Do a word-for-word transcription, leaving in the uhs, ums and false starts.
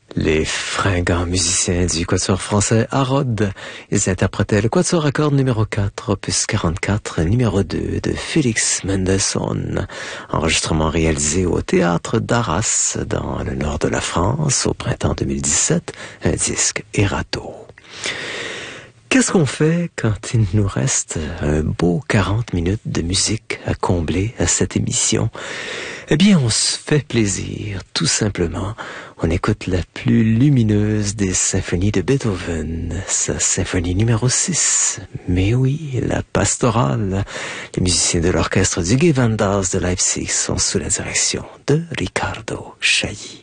Les fringants musiciens du quatuor français Harrod, ils interprétaient le quatuor à cordes numéro quatre, opus quarante-quatre, numéro deux de Félix Mendelssohn. Enregistrement réalisé au théâtre d'Arras, dans le nord de la France, au printemps deux mille dix-sept, un disque Erato. Qu'est-ce qu'on fait quand il nous reste un beau quarante minutes de musique à combler à cette émission? Eh bien, on se fait plaisir, tout simplement. On écoute la plus lumineuse des symphonies de Beethoven, sa symphonie numéro six. Mais oui, la pastorale. Les musiciens de l'orchestre du Gewandhaus de Leipzig sont sous la direction de Riccardo Chailly.